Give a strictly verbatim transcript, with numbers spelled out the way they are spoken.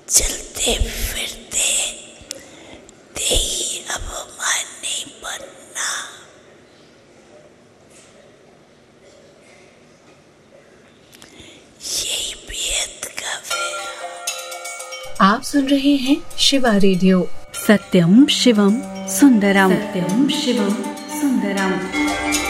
चलते फिरते तेई अभिमान नहीं बनना। यही बेहद का फेरा। आप सुन रहे हैं शिवा रेडियो। सत्यम शिवम सुंदरम। सत्यम शिवम सुंदरम।